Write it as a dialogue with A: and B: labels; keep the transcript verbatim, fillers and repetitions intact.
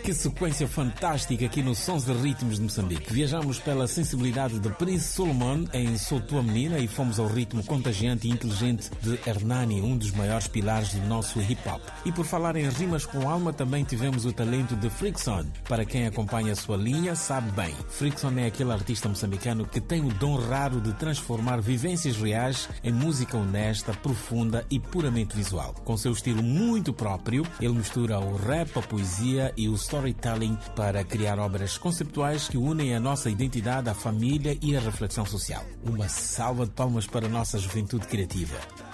A: Que sequência fantástica aqui no Sons de Ritmos de Moçambique. Viajamos pela sensibilidade de Prince Solomon em Sou Tua Menina e fomos ao ritmo contagiante e inteligente de Hernani, um dos maiores pilares do nosso hip-hop. E por falar em rimas com alma, também tivemos o talento de Frickson. Para quem acompanha a sua linha, sabe bem. Frickson é aquele artista moçambicano que tem o dom raro de transformar vivências reais em música honesta, profunda e puramente visual. Com seu estilo muito próprio, ele mistura o rap, a poesia e o storytelling para criar obras conceptuais que unem a nossa identidade, a família e a reflexão social. Uma salva de palmas para a nossa juventude criativa.